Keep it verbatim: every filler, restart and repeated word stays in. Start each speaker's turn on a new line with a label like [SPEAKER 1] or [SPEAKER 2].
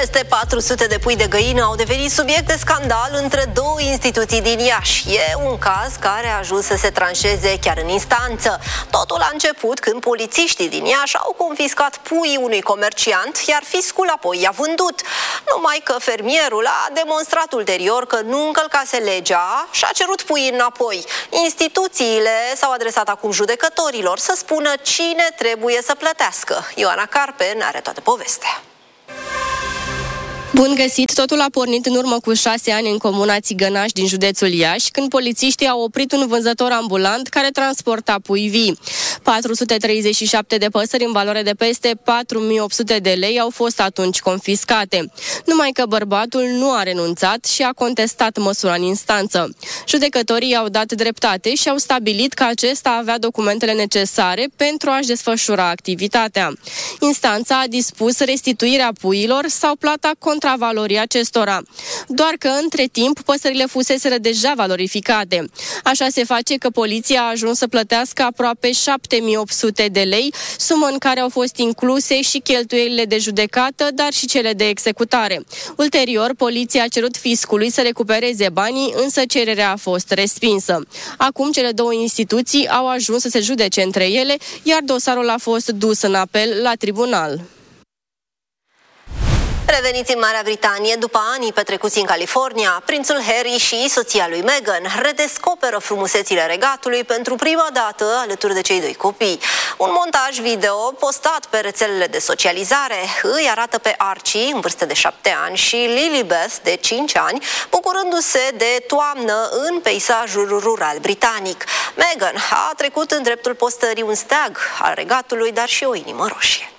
[SPEAKER 1] Peste patru sute de pui de găină au devenit subiect de scandal între două instituții din Iași. E un caz care a ajuns să se tranșeze chiar în instanță. Totul a început când polițiștii din Iași au confiscat puii unui comerciant, iar fiscul apoi i-a vândut. Numai că fermierul a demonstrat ulterior că nu încălcase legea și a cerut puii înapoi. Instituțiile s-au adresat acum judecătorilor să spună cine trebuie să plătească. Ioana Carpen are toată povestea.
[SPEAKER 2] Bun găsit! Totul a pornit în urmă cu șase ani în comuna Țigănaș din județul Iași, când polițiștii au oprit un vânzător ambulant care transporta pui vii. patru sute treizeci și șapte de păsări în valoare de peste patru mii opt sute de lei au fost atunci confiscate. Numai că bărbatul nu a renunțat și a contestat măsura în instanță. Judecătorii au dat dreptate și au stabilit că acesta avea documentele necesare pentru a-și desfășura activitatea. Instanța a dispus restituirea puiilor sau plata contravalorii acestora. Doar că, între timp, păsările fuseseră deja valorificate. Așa se face că poliția a ajuns să plătească aproape șapte mii opt sute de lei, sumă în care au fost incluse și cheltuielile de judecată, dar și cele de executare. Ulterior, poliția a cerut fiscului să recupereze banii, însă cererea a fost respinsă. Acum, cele două instituții au ajuns să se judece între ele, iar dosarul a fost dus în apel la tribunal.
[SPEAKER 1] Reveniți în Marea Britanie, după anii petrecuți în California, prințul Harry și soția lui Meghan redescoperă frumusețile regatului pentru prima dată alături de cei doi copii. Un montaj video postat pe rețelele de socializare îi arată pe Archie, în vârstă de șapte ani, și Lilibeth, de cinci ani, bucurându-se de toamnă în peisajul rural britanic. Meghan a trecut în dreptul postării un steag al regatului, dar și o inimă roșie.